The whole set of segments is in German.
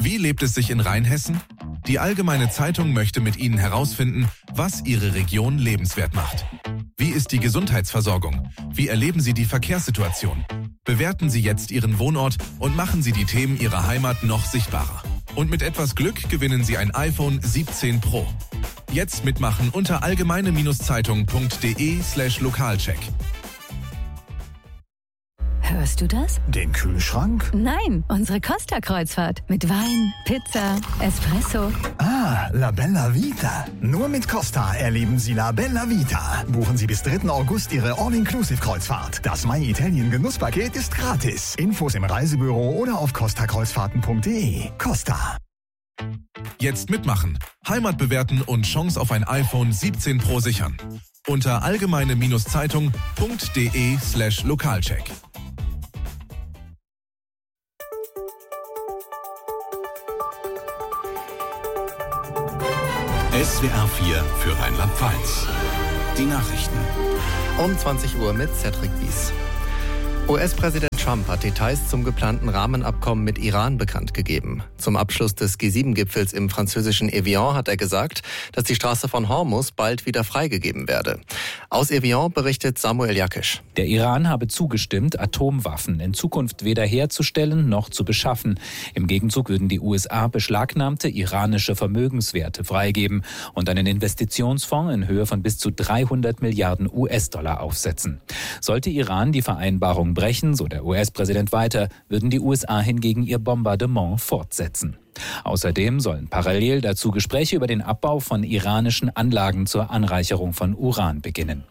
Wie lebt es sich in Rheinhessen? Die Allgemeine Zeitung möchte mit Ihnen herausfinden, was Ihre Region lebenswert macht. Wie ist die Gesundheitsversorgung? Wie erleben Sie die Verkehrssituation? Bewerten Sie jetzt Ihren Wohnort und machen Sie die Themen Ihrer Heimat noch sichtbarer. Und mit etwas Glück gewinnen Sie ein iPhone 17 Pro. Jetzt mitmachen unter allgemeine-zeitung.de/Lokalcheck. Hörst du das? Den Kühlschrank? Nein, unsere Costa-Kreuzfahrt. Mit Wein, Pizza, Espresso. Ah, La Bella Vita. Nur mit Costa erleben Sie La Bella Vita. Buchen Sie bis 3. August Ihre All-Inclusive-Kreuzfahrt. Das My Italien Genusspaket ist gratis. Infos im Reisebüro oder auf costakreuzfahrten.de. Costa. Jetzt mitmachen, Heimat bewerten und Chance auf ein iPhone 17 Pro sichern. Unter allgemeine-zeitung.de/Lokalcheck. SWR 4 für Rheinland-Pfalz. Die Nachrichten. Um 20 Uhr mit Cedric Wies. US-Präsident Trump hat Details zum geplanten Rahmenabkommen mit Iran bekannt gegeben. Zum Abschluss des G7-Gipfels im französischen Evian hat er gesagt, dass die Straße von Hormuz bald wieder freigegeben werde. Aus Evian berichtet Samuel Jakisch. Der Iran habe zugestimmt, Atomwaffen in Zukunft weder herzustellen noch zu beschaffen. Im Gegenzug würden die USA beschlagnahmte iranische Vermögenswerte freigeben und einen Investitionsfonds in Höhe von bis zu 300 Milliarden US-Dollar aufsetzen. Sollte Iran die Vereinbarung brechen, so der US-Präsident weiter, würden die USA hingegen ihr Bombardement fortsetzen. Außerdem sollen parallel dazu Gespräche über den Abbau von iranischen Anlagen zur Anreicherung von Uran beginnen.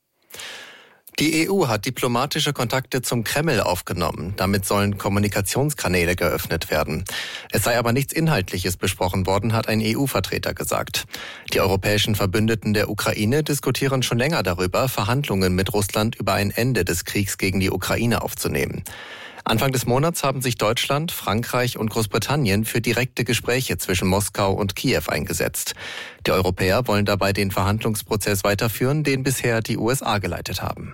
Die EU hat diplomatische Kontakte zum Kreml aufgenommen. Damit sollen Kommunikationskanäle geöffnet werden. Es sei aber nichts Inhaltliches besprochen worden, hat ein EU-Vertreter gesagt. Die europäischen Verbündeten der Ukraine diskutieren schon länger darüber, Verhandlungen mit Russland über ein Ende des Kriegs gegen die Ukraine aufzunehmen. Anfang des Monats haben sich Deutschland, Frankreich und Großbritannien für direkte Gespräche zwischen Moskau und Kiew eingesetzt. Die Europäer wollen dabei den Verhandlungsprozess weiterführen, den bisher die USA geleitet haben.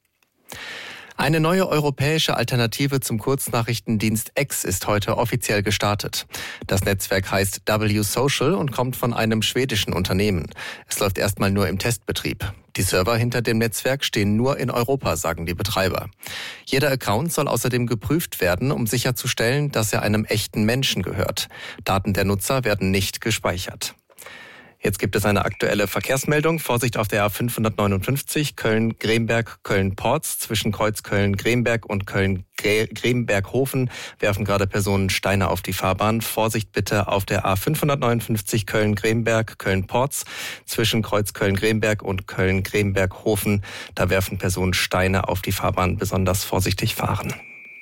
Eine neue europäische Alternative zum Kurznachrichtendienst X ist heute offiziell gestartet. Das Netzwerk heißt W-Social und kommt von einem schwedischen Unternehmen. Es läuft erstmal nur im Testbetrieb. Die Server hinter dem Netzwerk stehen nur in Europa, sagen die Betreiber. Jeder Account soll außerdem geprüft werden, um sicherzustellen, dass er einem echten Menschen gehört. Daten der Nutzer werden nicht gespeichert. Jetzt gibt es eine aktuelle Verkehrsmeldung. Vorsicht auf der A559 Köln-Gremberg, Köln-Porz. Zwischen Kreuz Köln-Gremberg und Köln-Gremberg-Hofen werfen gerade Personen Steine auf die Fahrbahn. Vorsicht bitte auf der A559 Köln-Gremberg, Köln-Porz. Zwischen Kreuz Köln-Gremberg und Köln-Gremberg-Hofen. Da werfen Personen Steine auf die Fahrbahn. Besonders vorsichtig fahren.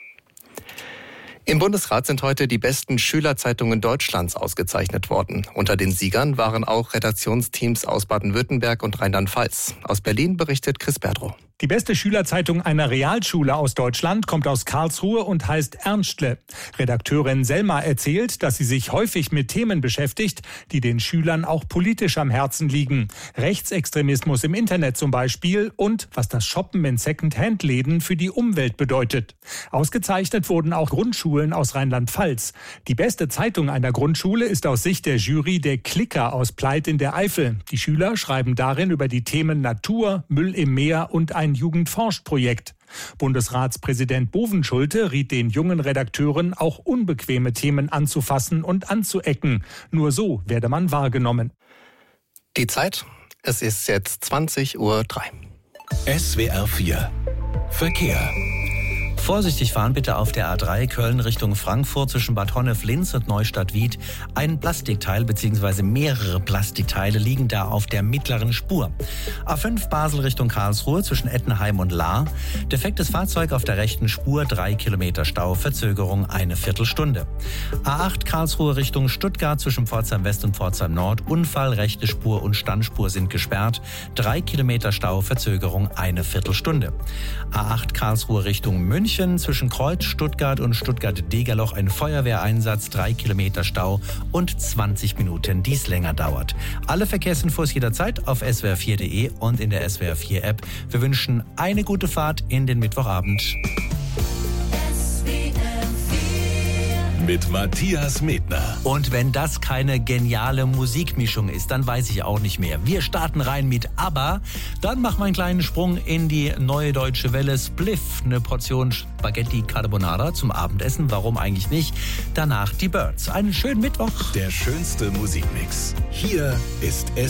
Im Bundesrat sind heute die besten Schülerzeitungen Deutschlands ausgezeichnet worden. Unter den Siegern waren auch Redaktionsteams aus Baden-Württemberg und Rheinland-Pfalz. Aus Berlin berichtet Chris Berdrow. Die beste Schülerzeitung einer Realschule aus Deutschland kommt aus Karlsruhe und heißt Ernstle. Redakteurin Selma erzählt, dass sie sich häufig mit Themen beschäftigt, die den Schülern auch politisch am Herzen liegen. Rechtsextremismus im Internet zum Beispiel und was das Shoppen in Second-Hand-Läden für die Umwelt bedeutet. Ausgezeichnet wurden auch Grundschulen aus Rheinland-Pfalz. Die beste Zeitung einer Grundschule ist aus Sicht der Jury der Klicker aus Pleit in der Eifel. Die Schüler schreiben darin über die Themen Natur, Müll im Meer und ein Jugendforscht-Projekt. Bundesratspräsident Bovenschulte riet den jungen Redakteuren, auch unbequeme Themen anzufassen und anzuecken. Nur so werde man wahrgenommen. Die Zeit, es ist jetzt 20:03 Uhr. SWR 4 Verkehr. Vorsichtig fahren bitte auf der A3 Köln Richtung Frankfurt zwischen Bad Honnef-Linz und Neustadt-Wied. Ein Plastikteil bzw. mehrere Plastikteile liegen da auf der mittleren Spur. A5 Basel Richtung Karlsruhe zwischen Ettenheim und Lahr. Defektes Fahrzeug auf der rechten Spur, 3 Kilometer Stau, Verzögerung eine Viertelstunde. A8 Karlsruhe Richtung Stuttgart zwischen Pforzheim West und Pforzheim Nord. Unfall, rechte Spur und Standspur sind gesperrt. 3 Kilometer Stau, Verzögerung eine Viertelstunde. A8 Karlsruhe Richtung München zwischen Kreuz, Stuttgart und Stuttgart-Degerloch ein Feuerwehreinsatz, 3 Kilometer Stau und 20 Minuten, dies länger dauert. Alle Verkehrsinfos jederzeit auf swr4.de und in der SWR4-App. Wir wünschen eine gute Fahrt in den Mittwochabend. mit Matthias Medner. Und wenn das keine geniale Musikmischung ist, dann weiß ich auch nicht mehr. Wir starten rein mit ABBA, dann machen wir einen kleinen Sprung in die Neue Deutsche Welle. Spliff, eine Portion Spaghetti Carbonara zum Abendessen, warum eigentlich nicht? Danach die Birds. Einen schönen Mittwoch. Der schönste Musikmix. Hier ist